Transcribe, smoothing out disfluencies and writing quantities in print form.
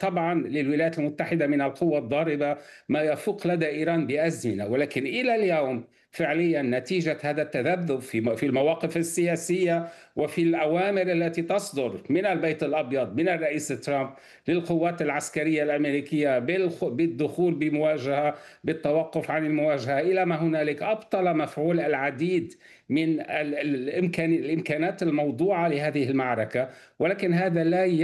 طبعا للولايات المتحدة من القوة الضاربة ما يفوق لدى إيران بأزمنة، ولكن إلى اليوم فعليا نتيجة هذا التذبذب في المواقف السياسية وفي الأوامر التي تصدر من البيت الأبيض من الرئيس ترامب للقوات العسكرية الأمريكية بالدخول بمواجهة، بالتوقف عن المواجهة إلى ما هنالك، أبطل مفعول العديد من الإمكانات الموضوعة لهذه المعركة. ولكن هذا لا